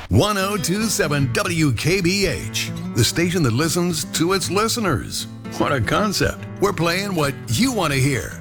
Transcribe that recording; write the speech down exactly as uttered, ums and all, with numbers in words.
ten twenty-seven W K B H, the station that listens to its listeners. What a concept. We're playing what you want to hear.